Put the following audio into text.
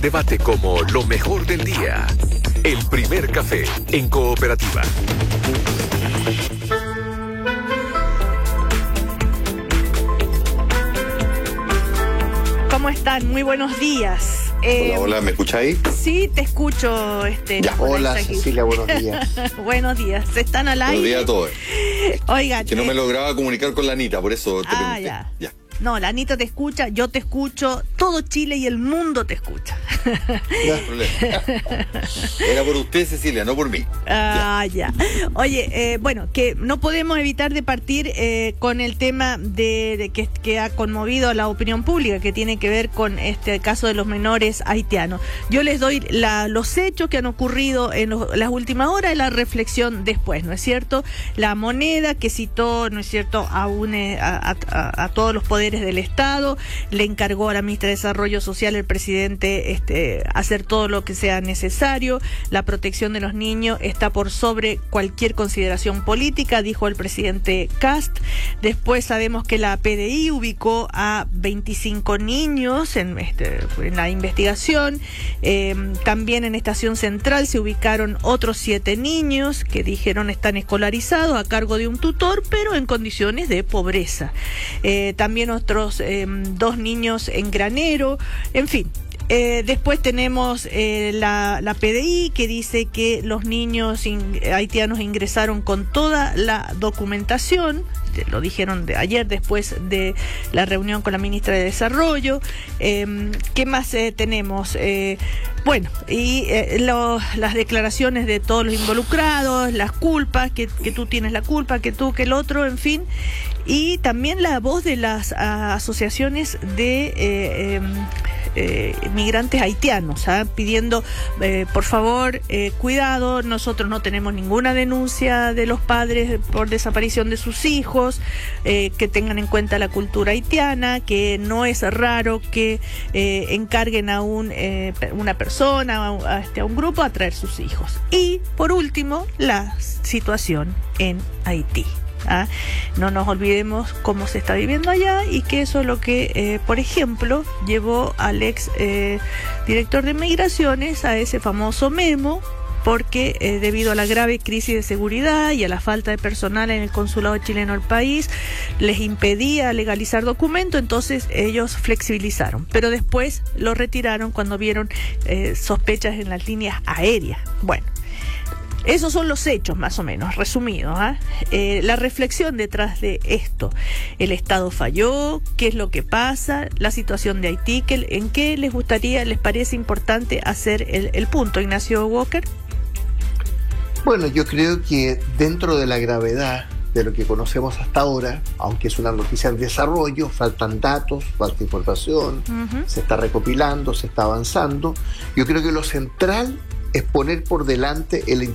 debate como lo mejor del día. El primer café en Cooperativa. ¿Cómo están? Muy buenos días. Hola, ¿me escucháis? Sí, te escucho. Ya. Hola, Cecilia, buenos días. Buenos días. ¿Están al aire? Buenos días a todos. Oigan. Que no me lograba comunicar con la Anita, por eso te pregunté. Ya. No, la Anita te escucha, yo te escucho, todo Chile y el mundo te escucha. No hay problema. Era por usted, Cecilia, no por mí. Ya. Oye, bueno, que no podemos evitar de partir con el tema de que ha conmovido a la opinión pública, que tiene que ver con este caso de los menores haitianos. Yo les doy los hechos que han ocurrido en las últimas horas y la reflexión después, ¿no es cierto? La moneda que citó, ¿no es cierto?, a todos los poderes del Estado, le encargó a la ministra de Desarrollo Social, el presidente, hacer todo lo que sea necesario. La protección de los niños está por sobre cualquier consideración política, dijo el presidente Kast. Después sabemos que la PDI ubicó a 25 niños en la investigación. También en Estación Central se ubicaron otros 7 niños que dijeron están escolarizados a cargo de un tutor, pero en condiciones de pobreza. También otros 2 niños en Granero, en fin. Después tenemos la PDI que dice que los niños haitianos ingresaron con toda la documentación. Lo dijeron ayer después de la reunión con la ministra de Desarrollo. ¿Qué más tenemos? Bueno, y las declaraciones de todos los involucrados, las culpas, que tú tienes la culpa, que tú, que el otro, en fin. Y también la voz de las asociaciones de migrantes haitianos, pidiendo, por favor, cuidado, nosotros no tenemos ninguna denuncia de los padres por desaparición de sus hijos, que tengan en cuenta la cultura haitiana, que no es raro que encarguen a una persona, a un grupo a traer sus hijos. Y, por último, la situación en Haití. No nos olvidemos cómo se está viviendo allá y que eso es lo que, por ejemplo, llevó al ex director de Migraciones a ese famoso memo, porque debido a la grave crisis de seguridad y a la falta de personal en el consulado chileno del país, les impedía legalizar documentos, entonces ellos flexibilizaron, pero después lo retiraron cuando vieron sospechas en las líneas aéreas. Bueno, esos son los hechos, más o menos, resumidos. La reflexión detrás de esto. El Estado falló, qué es lo que pasa, la situación de Haití, en qué les parece importante hacer el punto, Ignacio Walker. Bueno, yo creo que dentro de la gravedad de lo que conocemos hasta ahora, aunque es una noticia en desarrollo, faltan datos, falta información, se está recopilando, se está avanzando. Yo creo que lo central es poner por delante